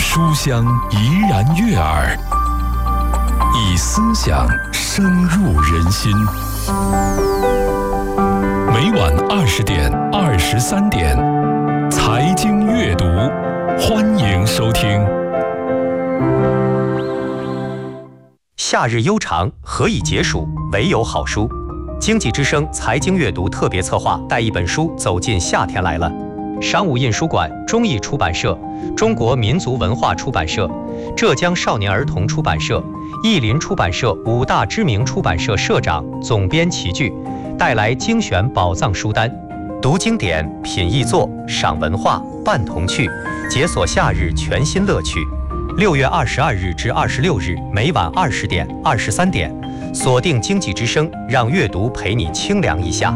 书香怡然悦耳，以思想深入人心。每晚20点、23点，财经阅读，欢迎收听。 夏日悠长，何以解暑？唯有好书。经济之声财经阅读特别策划带一本书走进夏天来了。商务印书馆、中译出版社、中国民族文化出版社、浙江少年儿童出版社、译林出版社5大知名出版社社长、总编齐聚，带来精选宝藏书单，读经典、品译作、赏文化、伴童趣，解锁夏日全新乐趣。6月22日至26日，每晚20点、23点，锁定经济之声，让阅读陪你清凉一下。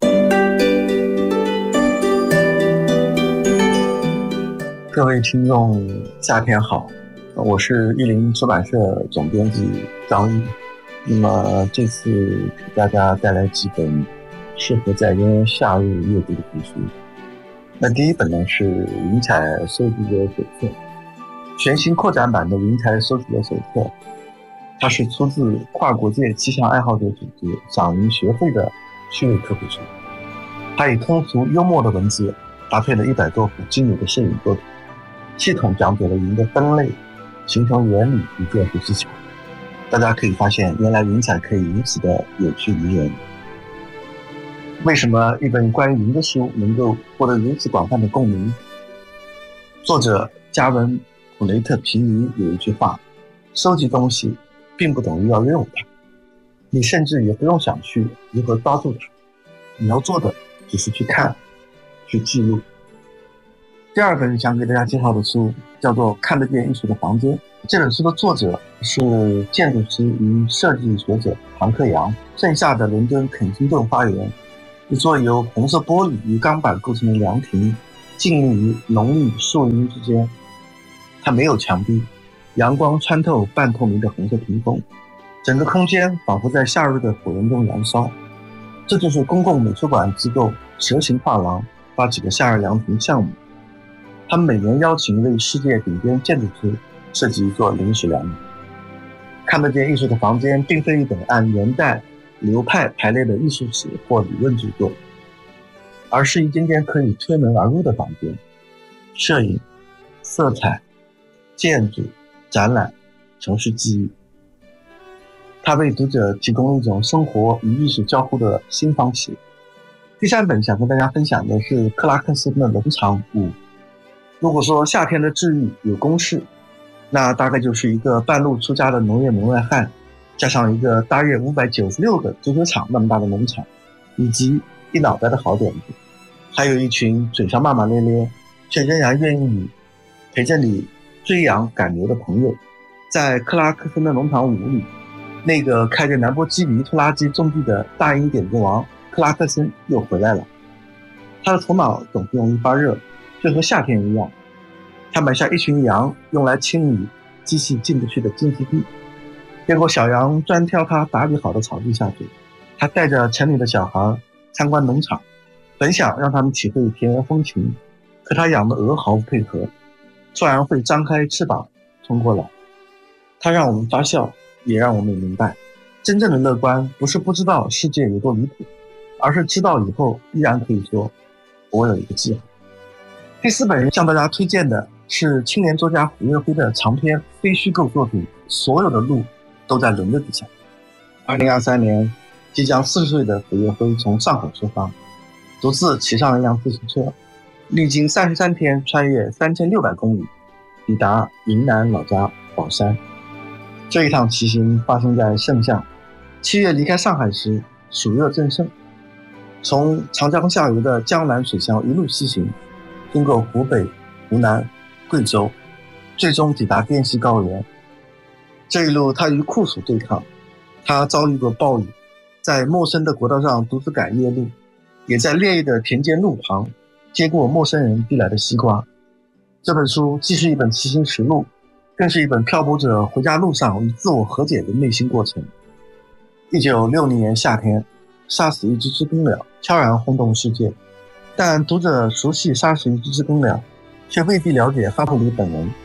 各位听众，夏天好，我是译林出版社总编辑张毅。那么这次给大家带来几本适合在炎夏日阅读的图书。那第一本呢是云彩收集者手册，全新扩展版的云彩收集者手册，它是出自跨国界气象爱好者组织赏云学会的趣味科普书。它以通俗幽默的文字搭配了100多幅精美的摄影作品，系统讲解了云的分类、形成原理与建筑技巧。大家可以发现，原来云彩可以如此的有趣迷人。为什么一本关于云的书能够获得如此广泛的共鸣？作者加文·普雷特皮尼有一句话：收集东西并不等于要拥有它，你甚至也不用想去如何抓住它，你要做的只是去看、去记录。第二本想给大家介绍的书叫做《看得见艺术的房间》。这本书的作者是建筑师与设计学者唐克扬，盛夏的伦敦肯辛顿花园，一座由红色玻璃与钢板构成的凉亭，静立于浓郁树荫之间。它没有墙壁，阳光穿透半透明的红色屏风，整个空间仿佛在夏日的火焰中燃烧。这就是公共美术馆机构蛇形画廊发起的夏日凉亭项目。他们每年邀请一位世界顶尖建筑师设计一座临时凉亭。看得见艺术的房间并非一本按年代、流派排列的艺术史或理论著作，而是一间间可以推门而入的房间。摄影、色彩、建筑、展览、城市记忆，它为读者提供一种生活与艺术交互的新方式。第三本想跟大家分享的是克拉克森的农场5。如果说夏天的治愈有公式，那大概就是一个半路出家的农业门外汉，加上一个大约596个足球场那么大的农场，以及一脑袋的好点子，还有一群嘴上骂骂咧咧却仍然愿意陪着你追羊赶牛的朋友。在克拉克森的农场5里，那个开着兰博基尼拖拉机种地的大英点子王克拉克森又回来了。他的头脑总是容易发热，就和夏天一样。他买下一群羊，用来清理机器进不去的荆棘地，结果小羊专挑他打理好的草地下去。他带着城里的小孩参观农场，本想让他们体会田园风情，可他养的鹅毫不配合，突然会张开翅膀冲过来。他让我们发笑，也让我们明白，真正的乐观不是不知道世界有多离谱，而是知道以后依然可以说我有一个计划。第4本向大家推荐的是青年作家胡岳辉的长篇非虚构作品《所有的路都在轮子底下》。2023年，即将40岁的胡岳辉从上海出发，独自骑上一辆自行车，历经33天，穿越3600公里，抵达云南老家保山。这一趟骑行发生在盛夏，7月离开上海时，暑热正盛，从长江下游的江南水乡一路西行，经过湖北、湖南、贵州，最终抵达滇西高原。这一路他与酷暑对抗，他遭遇过暴雨，在陌生的国道上独自赶夜路，也在烈日的田间路旁接过陌生人递来的西瓜。这本书既是一本骑行实录，更是一本漂泊者回家路上与自我和解的内心过程。1960年夏天，杀死一只知更鸟悄然轰动世界，但读者熟悉杀死一只知更鸟，却未必了解哈普里本人。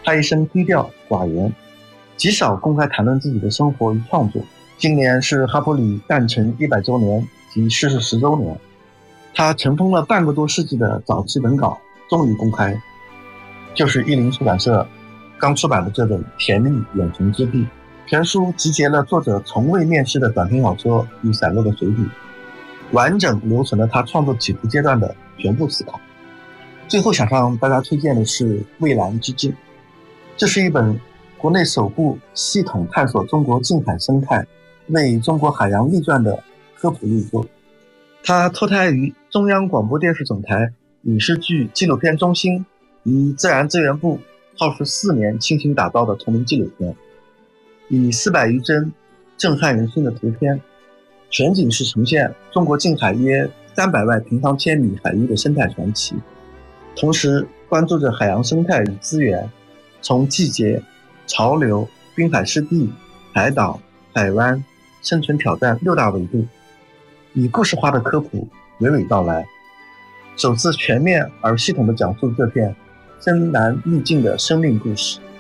他一生低调寡言，极少公开谈论自己的生活与创作。今年是哈珀里诞辰100周年及逝世10周年，他尘封了半个多世纪的早期文稿终于公开，就是译林出版社刚出版的这本《甜蜜远程之地》。全书集结了作者从未面世的短篇小说与散落的随笔，完整留存了他创作起伏阶段的全部思考。最后想向大家推荐的是《蔚蓝之境》，这是一本国内首部系统探索中国近海生态、为中国海洋立传的科普力作。它脱胎于中央广播电视总台影视剧纪录片中心与自然资源部耗时4年倾情打造的同名纪录片，以400余帧震撼人心的图片，全景式呈现中国近海约300万平方千米海域的生态传奇，同时关注着海洋生态与资源从季节、潮流、滨海湿地、海岛、海湾、生存挑战6大维度，以故事化的科普娓娓道来，首次全面而系统地讲述这片深蓝秘境的生命故事。